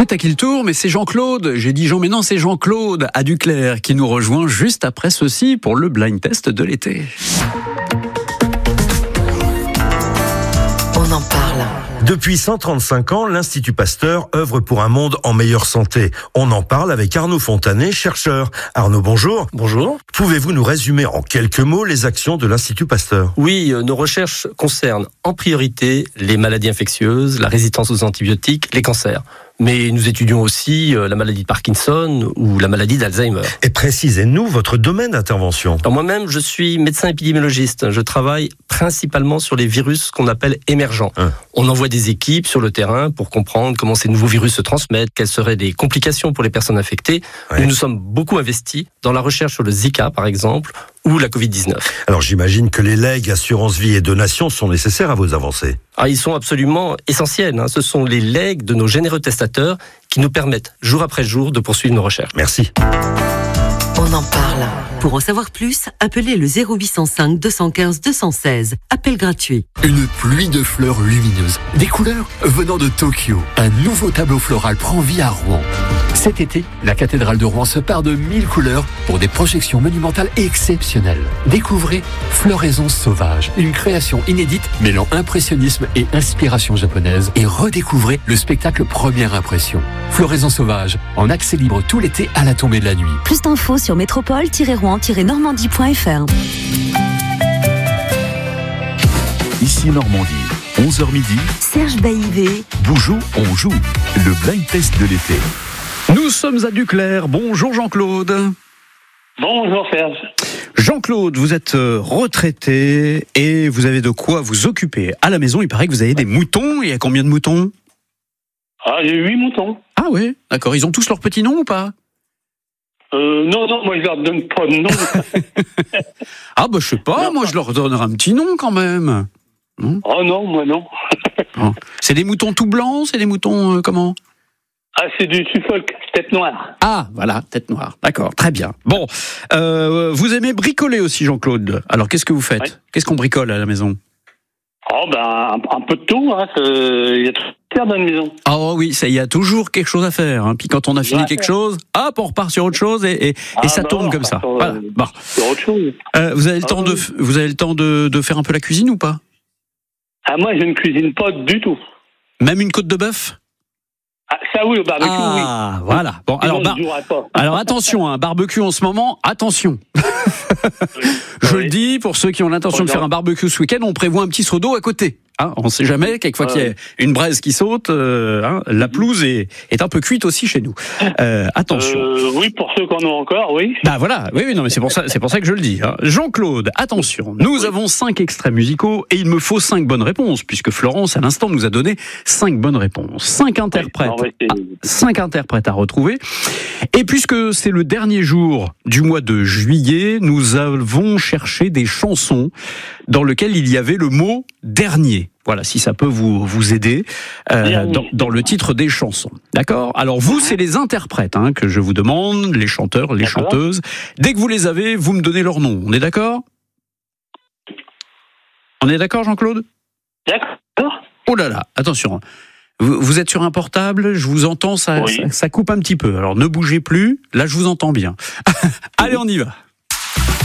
C'est à qui le tour? Mais c'est Jean-Claude. J'ai dit Jean, mais non, c'est Jean-Claude à Duclair qui nous rejoint juste après ceci pour le blind test de l'été. On en parle. Depuis 135 ans, l'Institut Pasteur œuvre pour un monde en meilleure santé. On en parle avec Arnaud Fontanet, chercheur. Arnaud, bonjour. Bonjour. Pouvez-vous nous résumer en quelques mots les actions de l'Institut Pasteur? Oui, nos recherches concernent en priorité les maladies infectieuses, la résistance aux antibiotiques, les cancers. Mais nous étudions aussi la maladie de Parkinson ou la maladie d'Alzheimer. Et précisez-nous votre domaine d'intervention. Alors moi-même, je suis médecin épidémiologiste. Je travaille principalement sur les virus qu'on appelle émergents. On envoie des équipes sur le terrain pour comprendre comment ces nouveaux virus se transmettent, quelles seraient les complications pour les personnes infectées. Nous nous sommes beaucoup investis dans la recherche sur le Zika, par exemple, ou la Covid-19. Alors j'imagine que les legs, assurance vie et donations sont nécessaires à vos avancées. Ils sont absolument essentiels. Ce sont les legs de nos généreux testateurs qui nous permettent, jour après jour, de poursuivre nos recherches. Merci. On en parle. Pour en savoir plus, appelez le 0805 215 216. Appel gratuit. Une pluie de fleurs lumineuses, des couleurs venant de Tokyo. Un nouveau tableau floral prend vie à Rouen. Cet été, la cathédrale de Rouen se part de 1000 couleurs pour des projections monumentales exceptionnelles. Découvrez Floraison sauvage, une création inédite mêlant impressionnisme et inspiration japonaise. Et redécouvrez le spectacle Première Impression. Floraison sauvage, en accès libre tout l'été à la tombée de la nuit. Plus d'infos sur métropole-rouen-normandie.fr. Ici Normandie, 11h midi. Serge Baïvé. Boujou, on joue. Le blind test de l'été. Nous sommes à Duclair. Bonjour Jean-Claude. Bonjour Serge. Jean-Claude, vous êtes retraité et vous avez de quoi vous occuper à la maison. Il paraît que vous avez des moutons. Il y a combien de moutons? J'ai 8 moutons. Ah oui, d'accord. Ils ont tous leur petit nom ou pas? Non, moi je leur donne pas de nom. Je sais pas, moi je leur donnerai un petit nom quand même. Oh non, moi non. C'est des moutons tout blancs? C'est des moutons comment? C'est du Suffolk, tête noire. Ah, voilà, tête noire. D'accord, très bien. Bon, vous aimez bricoler aussi, Jean-Claude. Alors, qu'est-ce que vous faites? Qu'est-ce qu'on bricole à la maison? Un peu de tout. Il y a tout à faire dans la maison. Oui, il y a toujours quelque chose à faire. Puis quand on a fini quelque chose, hop, on repart sur autre chose et ça tourne comme ça. Voilà. Bon. Sur autre chose. Vous avez le temps de faire un peu la cuisine ou pas? Moi, je ne cuisine pas du tout. Même une côte de bœuf? Ça oui, au barbecue, oui. Voilà. Bon, alors attention, barbecue en ce moment, attention. Je le dis, pour ceux qui ont l'intention de faire un barbecue ce week-end, on prévoit un petit seau d'eau à côté. On ne sait jamais, quelquefois qu'il y a une braise qui saute, la pelouse est un peu cuite aussi chez nous. Attention. Oui, pour ceux qui en ont encore, oui. Voilà, oui, non, mais c'est pour ça que je le dis. Jean-Claude, attention, nous avons 5 extraits musicaux et il me faut 5 bonnes réponses, puisque Florence, à l'instant, nous a donné 5 bonnes réponses. 5 interprètes à retrouver. Et puisque c'est le dernier jour du mois de juillet, nous avons cherché des chansons dans lesquelles il y avait le mot « dernier ». Voilà, si ça peut vous aider dans le titre des chansons. D'accord? Alors vous, c'est les interprètes que je vous demande, les chanteurs, les chanteuses. Dès que vous les avez, vous me donnez leur nom. On est d'accord? On est d'accord, Jean-Claude? D'accord. Oh là là, attention. Vous êtes sur un portable, je vous entends, ça coupe un petit peu. Alors ne bougez plus, là je vous entends bien. Allez, on y va.